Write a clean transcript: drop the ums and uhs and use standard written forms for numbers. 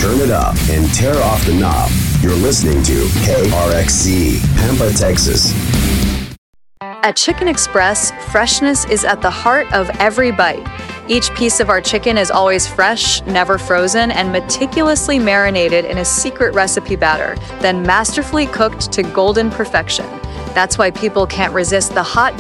turn it up, and tear off the knob. You're listening to KRXC, Pampa, Texas. At Chicken Express, freshness is at the heart of every bite. Each piece of our chicken is always fresh, never frozen, and meticulously marinated in a secret recipe batter, then masterfully cooked to golden perfection. That's why people can't resist the hot